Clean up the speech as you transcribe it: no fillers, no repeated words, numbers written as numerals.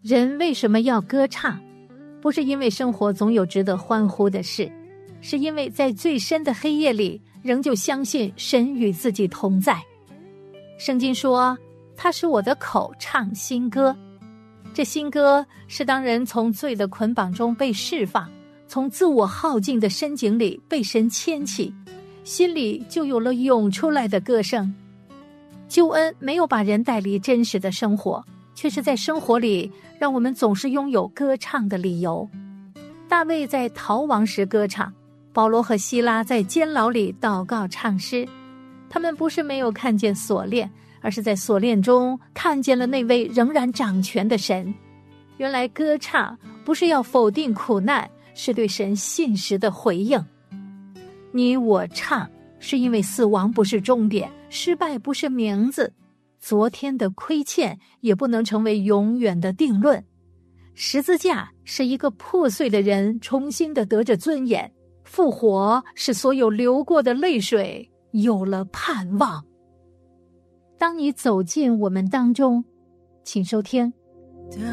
人为什么要歌唱？不是因为生活总有值得欢呼的事，是因为在最深的黑夜里，仍旧相信神与自己同在。圣经说，他使我的口唱新歌。这新歌是当人从罪的捆绑中被释放，从自我耗尽的深井里被神牵起，心里就有了涌出来的歌声。救恩没有把人带离真实的生活，却是在生活里让我们总是拥有歌唱的理由。大卫在逃亡时歌唱，保罗和希拉在监牢里祷告唱诗。他们不是没有看见锁链，而是在锁链中看见了那位仍然掌权的神。原来歌唱不是要否定苦难，是对神信实的回应。你我唱，是因为死亡不是终点，失败不是名字，昨天的亏欠也不能成为永远的定论。十字架是一个破碎的人重新的得着尊严，复活是所有流过的泪水有了盼望。当你走进我们当中，请收听